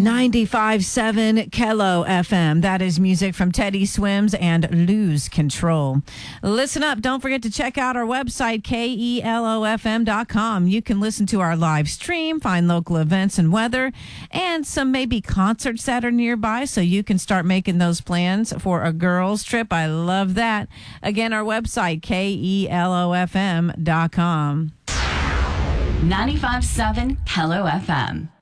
95.7 Kello FM. That is music from Teddy Swims and Lose Control. Listen up. Don't forget to check out our website, KELOFM.com. You can listen to our live stream, find local events and weather, and some maybe concerts that are nearby so you can start making those plans for a girls' trip. I love that. Again, our website, KELOFM.com. 95.7 Kello FM.